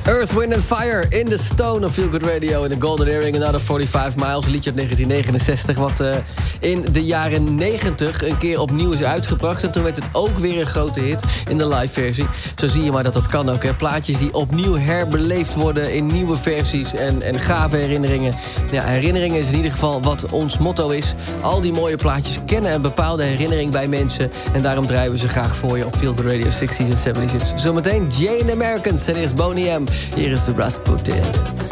Earth, Wind and Fire in the Stone of Feel Good Radio in the Golden Earring, Another 45 Miles, een liedje uit 1969... wat in de jaren 90 een keer opnieuw is uitgebracht. En toen werd het ook weer een grote hit in de live versie. Zo zie je maar dat kan ook, hè. Plaatjes die opnieuw herbeleefd worden in nieuwe versies en gave herinneringen. Ja, herinneringen is in ieder geval wat ons motto is. Al die mooie plaatjes kennen een bepaalde herinnering bij mensen. En daarom draaien we ze graag voor je op Feel Good Radio 60s en 70s. Zometeen Jane Americans en eerst Boney M. Hier is de Rasputin.